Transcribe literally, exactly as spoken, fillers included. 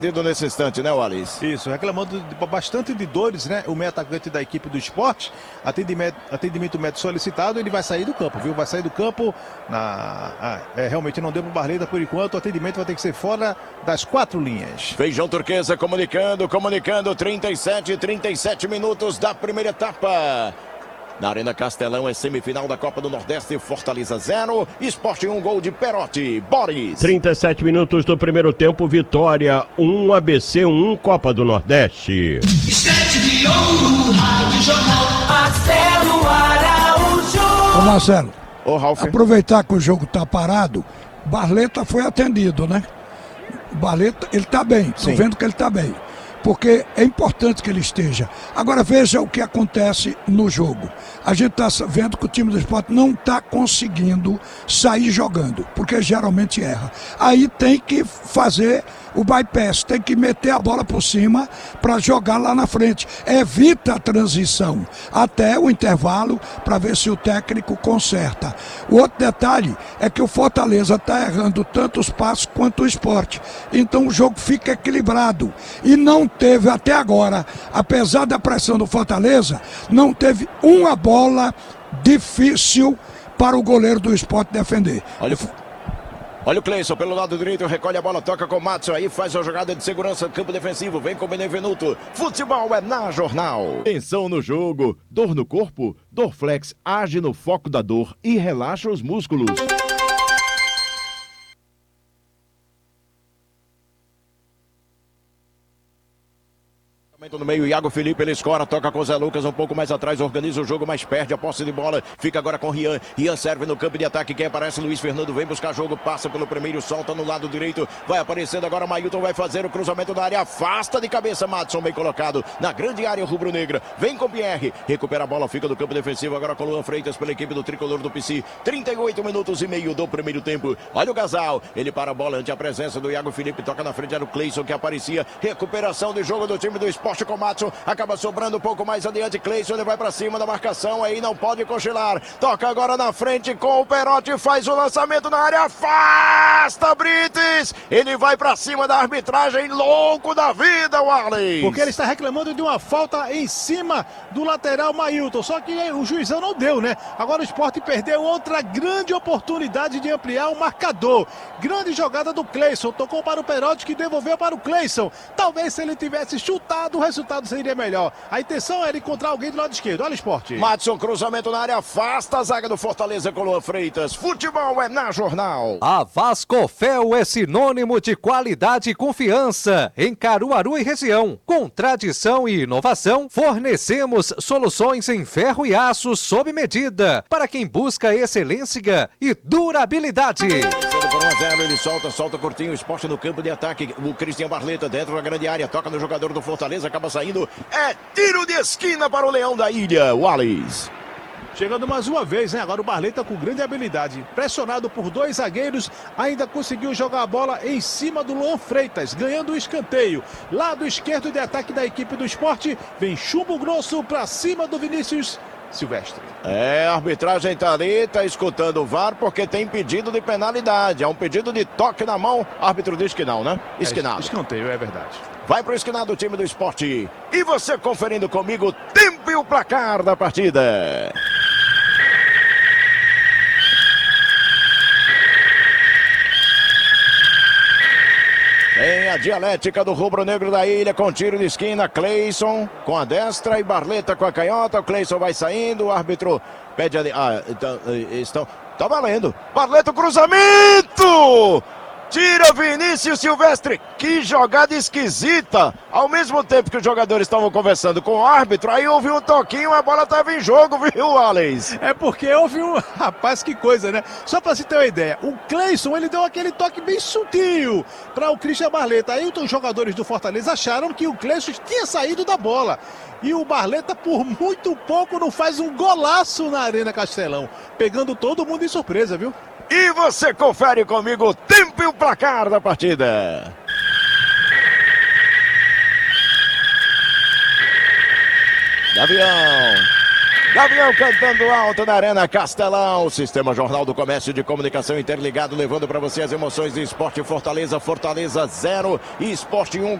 Nesse instante, né, Wallace? Isso, reclamando de, bastante de dores, né? O meio atacante da equipe do Sport, atendimento, atendimento médico solicitado, ele vai sair do campo, viu? Vai sair do campo. Na... Ah, é, realmente não deu pro Barleta por enquanto. O atendimento vai ter que ser fora das quatro linhas. Feijão Turquesa comunicando, comunicando. trinta e sete, trinta e sete minutos da primeira etapa. Na Arena Castelão é semifinal da Copa do Nordeste, Fortaleza zero, Sport um, gol de Perotti, Boris. trinta e sete minutos do primeiro tempo, Vitória um, A B C um, Copa do Nordeste. Estete de ouro, Rádio Jornal, Marcelo Araújo. Ô Marcelo, Ô, Ralf. aproveitar que o jogo tá parado, Barleta foi atendido, né? Barleta, ele tá bem, tô Sim. vendo que ele tá bem. Porque é importante que ele esteja. Agora veja o que acontece no jogo. A gente está vendo que o time do Sport não está conseguindo sair jogando, porque geralmente erra. Aí tem que fazer o bypass, tem que meter a bola por cima para jogar lá na frente. Evita a transição até o intervalo para ver se o técnico conserta. O outro detalhe é que o Fortaleza está errando tanto os passos quanto o Sport. Então o jogo fica equilibrado. E não teve até agora, apesar da pressão do Fortaleza, não teve uma bola difícil para o goleiro do Sport defender. Olha o... Olha o Cleison pelo lado direito, recolhe a bola, toca com o Matson, aí faz a jogada de segurança do campo defensivo, vem com o Benevenuto. Futebol é na Jornal. Tensão no jogo, dor no corpo, Dorflex age no foco da dor e relaxa os músculos. No meio, Iago Felipe, ele escora, toca com o Zé Lucas um pouco mais atrás, organiza o jogo, mas perde a posse de bola, fica agora com o Rian, Rian serve no campo de ataque, quem aparece, Luiz Fernando vem buscar jogo, passa pelo primeiro, solta no lado direito, vai aparecendo agora, Mailton vai fazer o cruzamento da área, afasta de cabeça, Madison bem colocado, na grande área rubro-negra, vem com o Pierre, recupera a bola, fica do campo defensivo, agora com o Luan Freitas pela equipe do Tricolor do P C, trinta e oito minutos e meio do primeiro tempo, olha o Gasal, ele para a bola ante a presença do Iago Felipe, toca na frente, era o Cleison que aparecia, recuperação de jogo do time do Sport com o Madison, acaba sobrando um pouco mais adiante, Cleison, ele vai pra cima da marcação, aí não pode congelar, toca agora na frente com o Perotti, faz o lançamento na área, afasta Brites, ele vai pra cima da arbitragem, louco da vida, Wallace. Porque ele está reclamando de uma falta em cima do lateral Mailton, só que o juizão não deu, né? Agora o Sport perdeu outra grande oportunidade de ampliar o marcador, grande jogada do Cleison, tocou para o Perotti que devolveu para o Cleison, talvez se ele tivesse chutado o resultado seria melhor. A intenção era encontrar alguém do lado esquerdo. Olha o Sport. Madison, cruzamento na área, afasta a zaga do Fortaleza com Luan Freitas. Futebol é na Jornal. A Vascofel é sinônimo de qualidade e confiança em Caruaru e região. Com tradição e inovação, fornecemos soluções em ferro e aço sob medida para quem busca excelência e durabilidade. Por um a zero, ele solta, solta curtinho, Sport no campo de ataque. O Cristian Barleta dentro da grande área, toca no jogador do Fortaleza, acaba saindo. É tiro de esquina para o Leão da Ilha, Wallace. Chegando mais uma vez, né? Agora o Barleta com grande habilidade. Pressionado por dois zagueiros, ainda conseguiu jogar a bola em cima do Luan Freitas, ganhando o escanteio. Lado esquerdo de ataque da equipe do Sport, vem chumbo grosso para cima do Vinícius Silvestre. É, a arbitragem tá ali, tá escutando o V A R porque tem pedido de penalidade. É um pedido de toque na mão. O árbitro diz que não, né? Esquinado. É, escanteio, é verdade. Vai pro esquinado o time do Sport. E você conferindo comigo o tempo e o placar da partida. Tem a dialética do rubro-negro da ilha com tiro de esquina, Cleison com a destra e Barleta com a canhota. O Cleison vai saindo, o árbitro pede ali. Ah, então, estão. Tá valendo. Barleta, cruzamento! Tira Vinícius Silvestre, que jogada esquisita. Ao mesmo tempo que os jogadores estavam conversando com o árbitro, aí houve um toquinho, a bola estava em jogo, viu, Wallace? É porque houve um... Rapaz, que coisa, né? Só pra você ter uma ideia, o Cleison, ele deu aquele toque bem sutil para o Cristian Barleta. Aí os jogadores do Fortaleza acharam que o Cleison tinha saído da bola. E o Barleta, por muito pouco, não faz um golaço na Arena Castelão, pegando todo mundo em surpresa, viu? E você confere comigo o tempo e o placar da partida. Gavião. Gavião cantando alto na Arena Castelão. Sistema Jornal do Comércio de Comunicação interligado, levando para você as emoções do esporte. Fortaleza, Fortaleza zero e Esporte um.